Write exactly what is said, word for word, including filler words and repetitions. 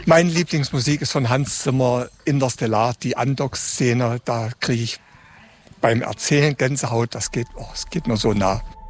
Meine Lieblingsmusik ist von Hans Zimmer, Interstellar, die Andock-Szene. Da kriege ich beim Erzählen Gänsehaut, das geht, oh, es geht nur so nah.